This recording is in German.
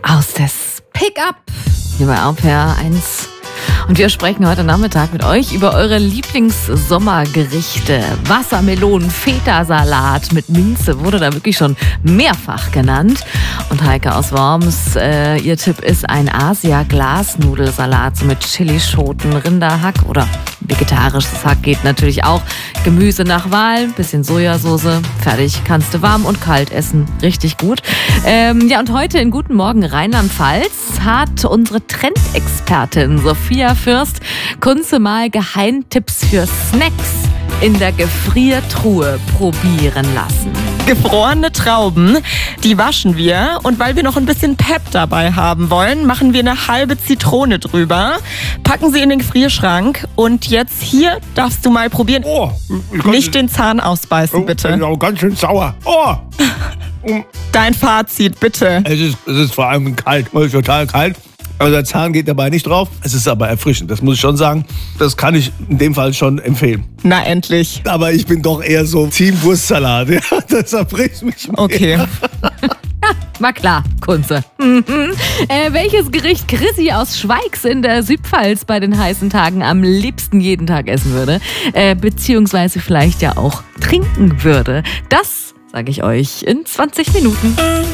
aus des Pickup hier bei RPR 1. Und wir sprechen heute Nachmittag mit euch über eure Lieblingssommergerichte. Wassermelonen, Feta-Salat mit Minze wurde da wirklich schon mehrfach genannt. Und Heike aus Worms, ihr Tipp ist ein Asia-Glasnudelsalat mit Chilischoten, Rinderhack oder vegetarisches Hack geht natürlich auch. Gemüse nach Wahl, bisschen Sojasauce, fertig. Kannst du warm und kalt essen, richtig gut. Und heute in Guten Morgen Rheinland-Pfalz hat unsere Trendexpertin Sophia Fürst Kunze mal Geheimtipps für Snacks in der Gefriertruhe probieren lassen. Gefrorene Trauben, die waschen wir und weil wir noch ein bisschen Pep dabei haben wollen, machen wir eine halbe Zitrone drüber, packen sie in den Gefrierschrank und jetzt hier darfst du mal probieren. Oh, nicht den Zahn ausbeißen, bitte. Das ist auch ganz schön sauer. Oh. Dein Fazit, bitte. Es ist vor allem kalt, total kalt. Also der Zahn geht dabei nicht drauf. Es ist aber erfrischend, das muss ich schon sagen. Das kann ich in dem Fall schon empfehlen. Na endlich. Aber ich bin doch eher so Team Wurstsalat. Ja, das erfrischt mich mehr. Okay. War klar, Kunze. Welches Gericht Chrissy aus Schweigs in der Südpfalz bei den heißen Tagen am liebsten jeden Tag essen würde, beziehungsweise vielleicht ja auch trinken würde, das sage ich euch in 20 Minuten.